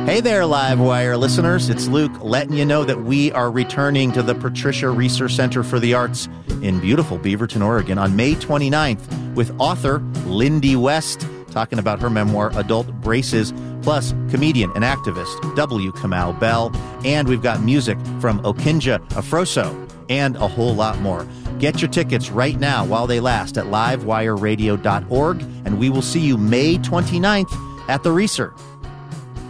Hey there, Livewire listeners. It's Luke letting you know that we are returning to the Patricia Reser Center for the Arts in beautiful Beaverton, Oregon on May 29th with author Lindy West talking about her memoir, Adult Braces, plus comedian and activist W. Kamau Bell. And we've got music from Okinja Afroso and a whole lot more. Get your tickets right now while they last at livewireradio.org, and we will see you May 29th at the Reser.